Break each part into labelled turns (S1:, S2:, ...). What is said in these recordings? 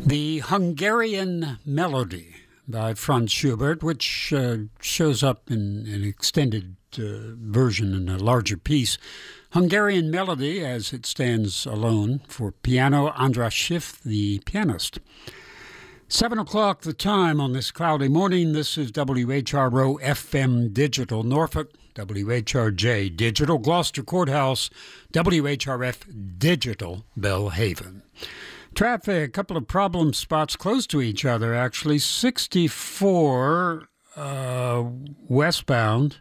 S1: The Hungarian Melody by Franz Schubert, which shows up in an extended version in a larger piece. Hungarian Melody, as it stands alone, for piano, András Schiff, the pianist. 7 o'clock the time on this cloudy morning. This is WHRO FM Digital Norfolk, WHRJ Digital Gloucester Courthouse, WHRF Digital Belhaven. Traffic, a couple of problem spots close to each other, actually. 64 westbound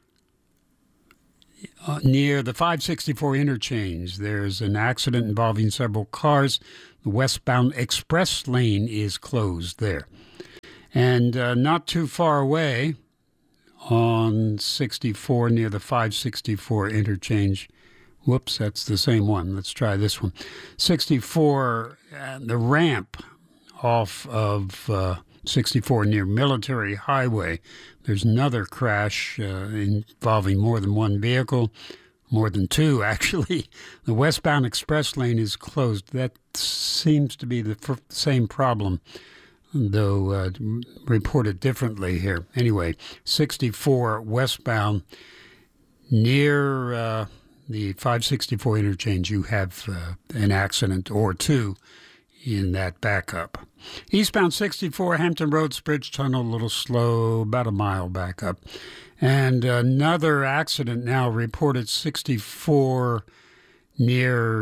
S1: near the 564 interchange. There's an accident involving several cars. The westbound express lane is closed there. And not too far away on 64 near the 564 interchange. Whoops, that's the same one. Let's try this one. 64, the ramp off of 64 near Military Highway. There's another crash involving more than one vehicle, more than two, actually. The westbound express lane is closed. That seems to be the same problem, though reported differently here. Anyway, 64 westbound near the 564 interchange, you have an accident or two in that backup. Eastbound 64, Hampton Roads Bridge Tunnel, a little slow, about a mile backup. And another accident now reported 64 near